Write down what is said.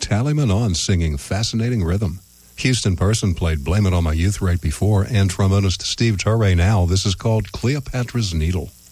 Tally Manon singing Fascinating Rhythm. Houston Person played Blame It On My Youth right before, and trombonist Steve Torre now. This is called Cleopatra's Needle.